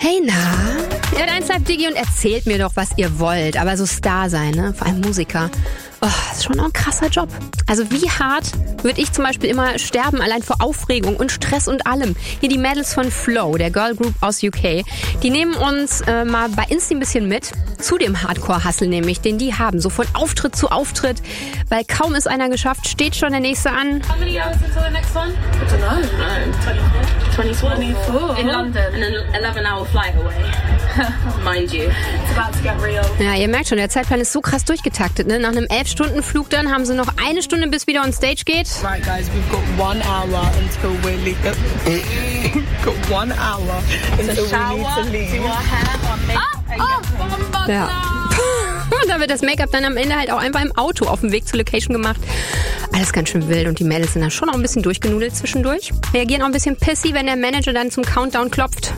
Hey, na? Ihr hört 1 Live Digi und erzählt mir doch, was ihr wollt. Aber so Star sein, ne? Vor allem Musiker. Oh, das ist schon auch ein krasser Job. Also wie hart würde ich zum Beispiel immer sterben, allein vor Aufregung und Stress und allem. Hier die Mädels von Flow, der Girl Group aus UK. Die nehmen uns mal bei Insta ein bisschen mit zu dem Hardcore-Hustle nämlich, den die haben. So von Auftritt zu Auftritt. Weil kaum ist einer geschafft, steht schon der nächste an. How many hours until the next one? I don't know. 24. In London. And an 11-hour flight away. Mind you. It's about to get real. Ja, ihr merkt schon, der Zeitplan ist so krass durchgetaktet. Ne? Nach einem 11-Stunden-Flug dann haben sie noch 1 Stunde, bis wieder on stage geht. Right, guys, we've got 1 hour until we're leaving. Got 1 hour until we need to leave. Do our hair, our makeup. Ja. Und da wird das Make-up dann am Ende halt auch einfach im Auto auf dem Weg zur Location gemacht. Alles ganz schön wild und die Mädels sind dann schon auch ein bisschen durchgenudelt zwischendurch. Reagieren auch ein bisschen pissy, wenn der Manager dann zum Countdown klopft.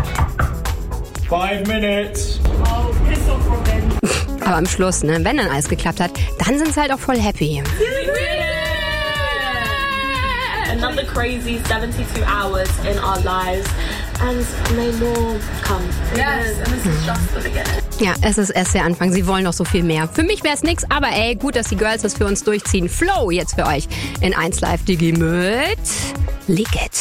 5 minutes. Oh, piss off, Robin. Aber am Schluss, ne, wenn dann alles geklappt hat, dann sind sie halt auch voll happy. Another crazy 72 hours in our lives. And may more come. Yes, and this is just the beginning. Ja, es ist erst der Anfang. Sie wollen noch so viel mehr. Für mich wäre es nix, aber ey, gut, dass die Girls das für uns durchziehen. Flow jetzt für euch in 1 Live Digi mit Leak It.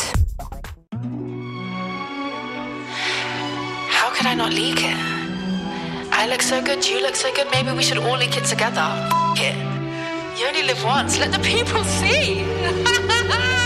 How can I not leak it? I look so good, you look so good, maybe we should all leak it together. F*** it. You only live once, let the people see.